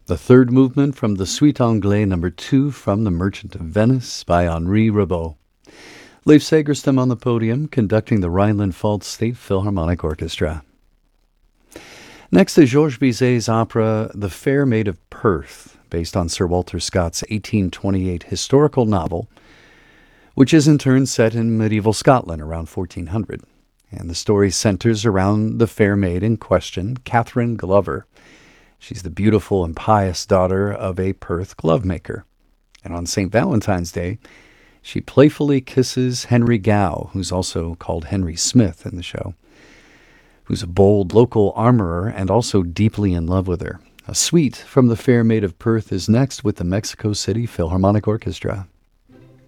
The third movement from the Suite Anglais No. 2 from The Merchant of Venice by Henri Rabault. Leif Segerstam on the podium, conducting the Rhineland-Pfalz State Philharmonic Orchestra. Next is Georges Bizet's opera The Fair Maid of Perth, based on Sir Walter Scott's 1828 historical novel, which is in turn set in medieval Scotland around 1400. And the story centers around the fair maid in question, Catherine Glover. She's the beautiful and pious daughter of a Perth glovemaker. And on St. Valentine's Day, she playfully kisses Henry Gow, who's also called Henry Smith in the show, who's a bold local armorer and also deeply in love with her. A suite from The Fair Maid of Perth is next with the Mexico City Philharmonic Orchestra.